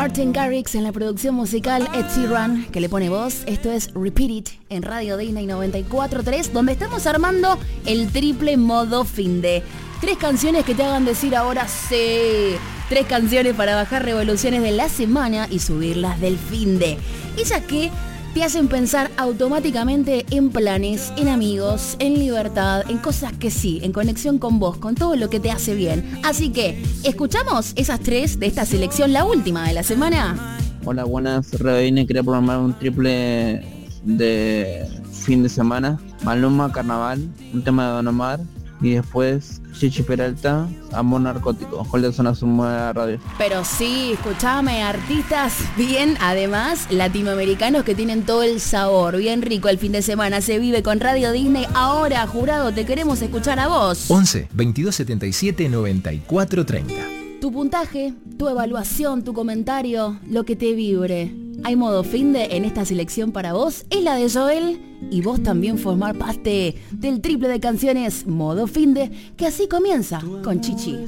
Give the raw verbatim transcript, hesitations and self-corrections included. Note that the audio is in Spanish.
Martin Garrix en la producción musical, Ed Sheeran, que le pone voz. Esto es Repeat It en Radio Disney noventa y cuatro punto tres, donde estamos armando el triple modo finde. Tres canciones que te hagan decir ahora sí. Tres canciones para bajar revoluciones de la semana y subirlas del finde. Esas que te hacen pensar automáticamente en planes, en amigos, en libertad, en cosas que sí, en conexión con vos, con todo lo que te hace bien. Así que, ¿escuchamos esas tres de esta selección, la última de la semana? Hola, buenas, Redine. Quería programar un triple de fin de semana. Maluma, Carnaval, un tema de Don Omar. Y después Chichi Peralta, Amor Narcótico. Holder Zona Suma de la radio. Pero sí, escuchame, artistas bien, además latinoamericanos que tienen todo el sabor, bien rico. El fin de semana se vive con Radio Disney. Ahora, jurado, te queremos escuchar a vos. once, veintidós setenta y siete, noventa y cuatro treinta. Tu puntaje, tu evaluación, tu comentario, lo que te vibre. Hay modo finde en esta selección para vos, es la de Joel, y vos también formar parte del triple de canciones modo finde, que así comienza con Chichi.